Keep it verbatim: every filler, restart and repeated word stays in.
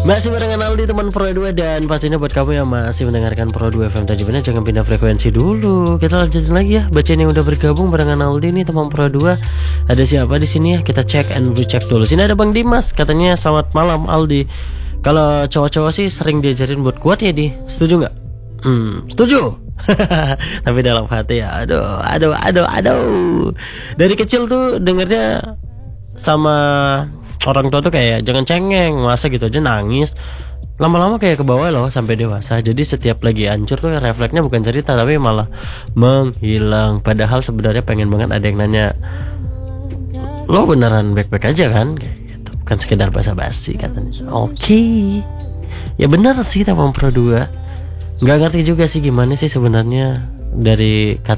Masih barengan Aldi teman Pro dua, dan pastinya buat kamu yang masih mendengarkan Pro dua F M tadi bener, jangan pindah frekuensi dulu. Kita lanjutin lagi ya, bacain yang udah bergabung barengan Aldi nih teman Pro dua. Ada siapa di sini ya? Kita cek and recheck dulu. Sini ada Bang Dimas, katanya selamat malam Aldi. Kalau cowok-cowok sih sering diajarin buat kuat ya, di. Setuju nggak? Hmm, setuju. Tapi dalam hati ya, aduh, aduh, aduh, aduh. Dari kecil tuh dengernya sama orang tua tuh kayak jangan cengeng, masa gitu aja nangis. Lama-lama kayak ke bawah loh sampai dewasa. Jadi setiap lagi hancur tuh refleksnya bukan cerita tapi malah menghilang. Padahal sebenarnya pengen banget ada yang nanya, lo beneran baik-baik aja kan? Kayak gitu. Bukan sekedar basa-basi katanya. Oke okay. Ya bener sih teman Pro dua. Nggak ngerti juga sih gimana sih sebenarnya dari kata